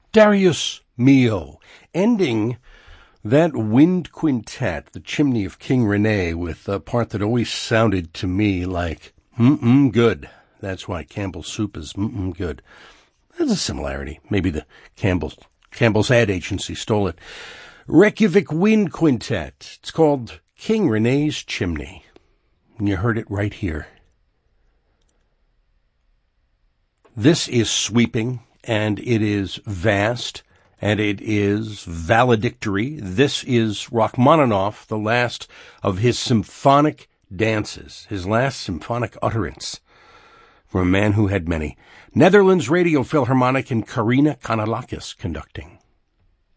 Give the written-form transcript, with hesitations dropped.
Darius Milhaud, ending that wind quintet, The Chimney of King Rene, with a part that always sounded to me like good. That's why Campbell's soup is good. There's a similarity. Maybe the Campbell's ad agency stole it. Reykjavik Wind Quintet. It's called King Rene's Chimney. And you heard it right here. This is sweeping, and it is vast, and it is valedictory. This is Rachmaninoff, the last of his symphonic dances, his last symphonic utterance, from a man who had many. Netherlands Radio Philharmonic and Karina Kanalakis conducting.